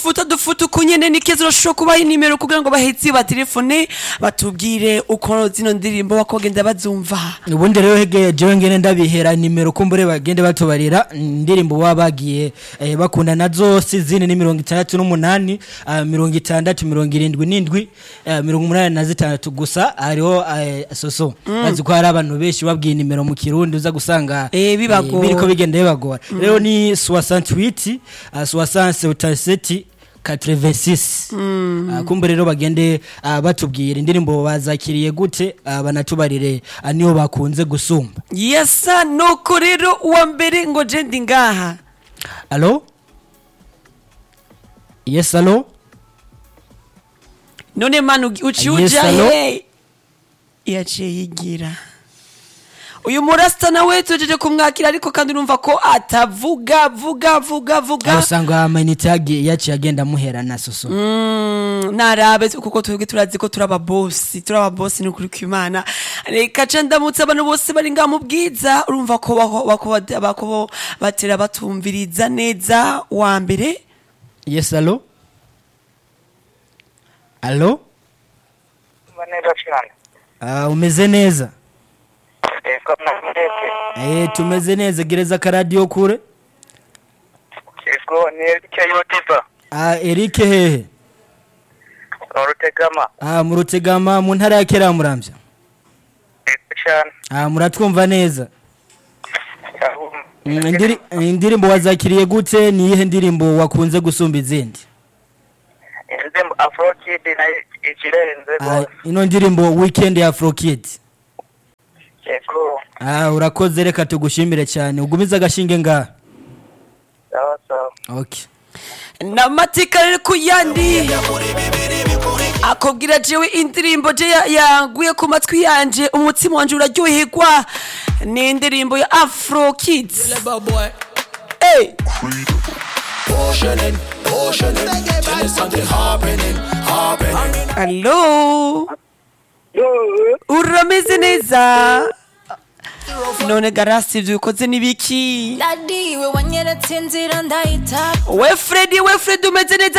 dufuta kunyene nikezo urashobora kubaha inimero kugira ngo baheze ba telefone batubwire uko zino ndirimbo bakogenda bazumva. Ubundi rero hege jewe ngene ndabihera nimero kumbure bagende batubarira indirimbo wabagiye bakunda nazo sizine ni 68 60 77 86 gusa hariho soso bazi ko hari abantu benshi babwiye nimero mu kirundi uza gusanga biriko bigenda bibagora. Rero ni 68 67 86 kumbe rero bagende batubwira indirimbo bazakiriye gute banatubarire niyo bakunze gusumba. Yes nuko rero uwa mbere ngo je ndi ngaha. Allo? Yes allo? None manu uciuja hey. Yaciye yigira. Uyu murasta nawe tujeje kumwakira ariko kandi urumva ko atavuga usanga amanitagi yaciye agenda muhera na soso narabe kuko twebwe turazi ko turaba boss ni kuri kwimana reka ndamutse abantu bose bari nga mu bwiza urumva ko batera batumviriza neza wa mbere. Yes allo allo umeze neza? Tumeze neza gereza karadio kure. Ego ni Erike yotipa. Eric hehe? Rutegama. Mu Rutegama mu ntara ya Keramuramvya. Cyane. Muratwumva neza. Indirimbo wazakiriye gute ni ihe ndirimbo wakunze gusumba izindi? Indirimbo Afro Kid na ikirenze. Ino ndirimbo Weekend ya Afro Kid. Ego. Urakoze reka tugushimire cyane ugumiza agashinge nga. Sawa. Okay. Na matika rero kuyandi akobwira jewe indirimbo je yaguye ku matwi yanje umutima wanje uraryoherwa ni indirimbo ya Afro Kids. Hey. Hello. Urameze neza? None garasi ivyo ukoze nibiki? Daddy we wanyeretse inzira ndahita. We Freddy umeze neza?